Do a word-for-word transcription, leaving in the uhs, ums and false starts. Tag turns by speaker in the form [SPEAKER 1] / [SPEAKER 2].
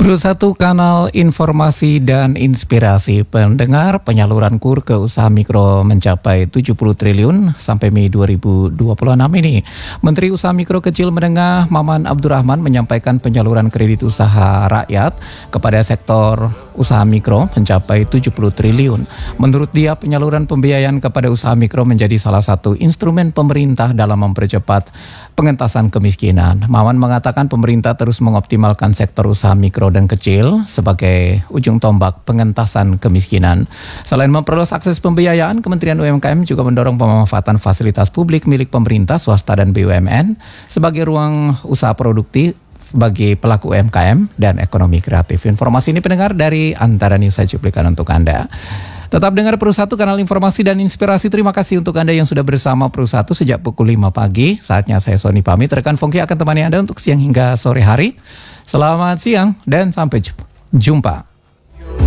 [SPEAKER 1] Satu kanal informasi dan inspirasi pendengar, penyaluran KUR ke usaha mikro mencapai tujuh puluh triliun sampai Mei dua ribu dua puluh enam ini. Menteri Usaha Mikro Kecil Menengah Maman Abdurrahman menyampaikan penyaluran kredit usaha rakyat kepada sektor usaha mikro mencapai tujuh puluh triliun. Menurut dia, penyaluran pembiayaan kepada usaha mikro menjadi salah satu instrumen pemerintah dalam mempercepat pengentasan kemiskinan. Maman mengatakan pemerintah terus mengoptimalkan sektor usaha mikro dan kecil sebagai ujung tombak pengentasan kemiskinan. Selain memperluas akses pembiayaan, Kementerian U M K M juga mendorong pemanfaatan fasilitas publik milik pemerintah, swasta, dan B U M N sebagai ruang usaha produktif bagi pelaku U M K M dan ekonomi kreatif. Informasi ini pendengar dari Antara News saya cuplikan untuk Anda. Tetap dengar Perusahaan kanal informasi dan inspirasi. Terima kasih untuk Anda yang sudah bersama Perusahaan sejak pukul lima pagi. Saatnya saya Sony pamit. Rekan Fongki akan temani Anda untuk siang hingga sore hari. Selamat siang dan sampai jumpa.